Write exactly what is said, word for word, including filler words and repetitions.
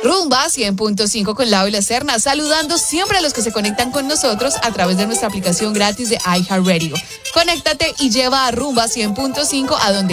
Rumba cien punto cinco con Lau y la Serna, saludando siempre a los que se conectan con nosotros a través de nuestra aplicación gratis de iHeartRadio. Conéctate y lleva a Rumba cien punto cinco a donde